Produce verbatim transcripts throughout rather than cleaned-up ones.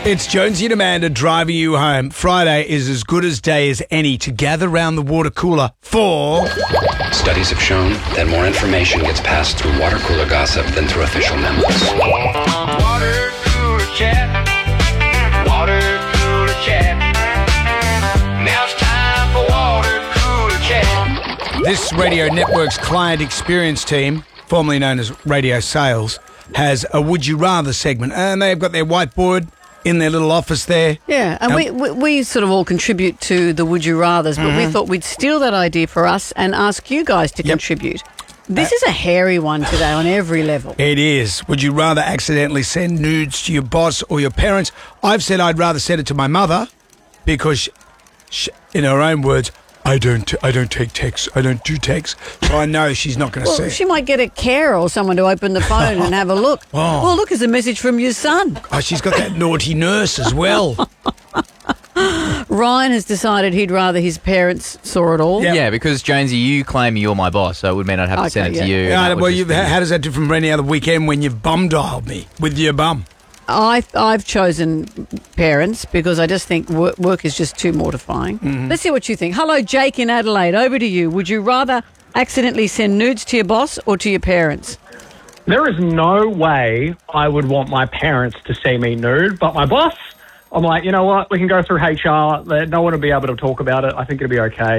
It's Jonesy and Amanda driving you home. Friday is as good as day as any to gather round the water cooler for... Studies have shown that more information gets passed through water cooler gossip than through official memos. Water cooler chat. Water cooler chat. Now it's time for water cooler chat. This radio network's client experience team, formerly known as Radio Sales, has a Would You Rather segment. And they've got their whiteboard in their little office there. Yeah, and Um, we, we we sort of all contribute to the Would You Rathers, but we thought we'd steal that idea for us and ask you guys to Yep. contribute. This is a hairy one today on every level. It is. Would you rather accidentally send nudes to your boss or your parents? I've said I'd rather send it to my mother because, she, in her own words, I don't I don't take texts. I don't do texts. So I know she's not going to Well, see she it. might get a carer or someone to open the phone and have a look. Oh. Well, look, there's a message from your son. Oh, she's got that naughty nurse as well. Ryan has decided he'd rather his parents saw it all. Yeah. Yeah, because Jonesy, you claim you're my boss, so it would mean I'd have to Okay, send it yeah. to you. and Yeah, that would well, just you, be- how does that differ from any other weekend when you've bum dialed me with your bum? I, I've chosen parents because I just think work, work is just too mortifying. Mm-hmm. Let's see what you think. Hello, Jake in Adelaide. Over to you. Would you rather accidentally send nudes to your boss or to your parents? There is no way I would want my parents to see me nude, but my boss, I'm like, you know what? We can go through H R. No one will be able to talk about it. I think it'll be okay.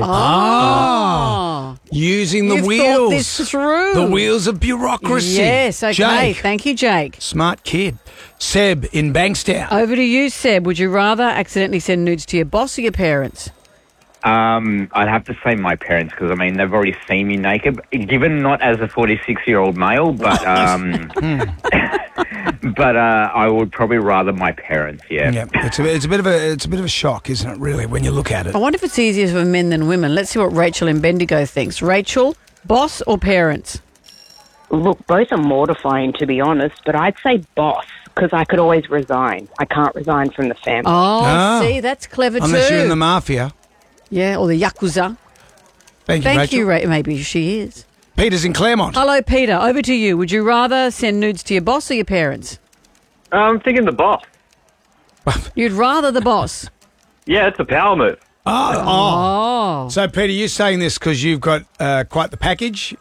Ah, using the You've wheels. thought this through. The wheels of bureaucracy. Yes, okay. Jake, Thank you, Jake. smart kid. Seb in Bankstown. Over to you, Seb. Would you rather accidentally send nudes to your boss or your parents? Um, I'd have to say my parents because, I mean, they've already seen me naked, given not as a forty-six-year-old male, but um, but uh, I would probably rather my parents, yeah. Yeah, it's a, it's a bit of a it's a bit of a shock, isn't it? Really, when you look at it. I wonder if it's easier for men than women. Let's see what Rachel in Bendigo thinks. Rachel, boss or parents? Look, both are mortifying, to be honest, but I'd say boss, because I could always resign. I can't resign from the family. Oh, Ah. see, that's clever Unless too. you're in the mafia. Yeah, or the Yakuza. Thank you, Thank Rachel. you, Ra- maybe she is. Peter's in Claremont. Hello, Peter. Over to you. Would you rather send nudes to your boss or your parents? I'm thinking the boss. You'd rather the boss. Yeah, it's a power move. Oh, oh. Oh. So, Peter, you're saying this because you've got uh, quite the package?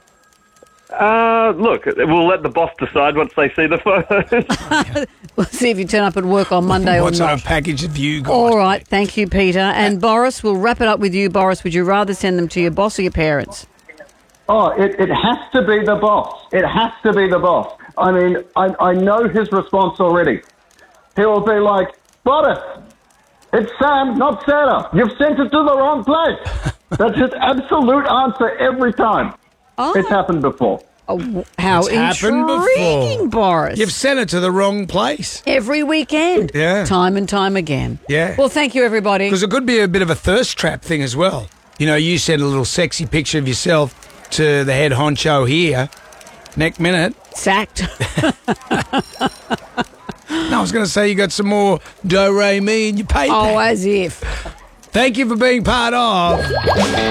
Uh, look, we'll let the boss decide once they see the photos. We'll see if you turn up at work on Monday or What sort not. of package have you got? All right. Thank you, Peter. And Boris, we'll wrap it up with you. Boris, would you rather send them to your boss or your parents? Oh, it, it has to be the boss. It has to be the boss. I mean, I, I know his response already. He will be like, Boris, it's Sam, not Sarah. You've sent it to the wrong place. That's his absolute answer every time. Oh, It's happened before. oh how It's happened intriguing, before. Boris. You've sent it to the wrong place. Every weekend. Yeah. Time and time again. Yeah. Well, thank you, everybody. Because it could be a bit of a thirst trap thing as well. You know, you send a little sexy picture of yourself to the head honcho here. Next minute. Sacked. No, I was going to say you got some more do-re-mi in your paper. Oh, as if. Thank you for being part of...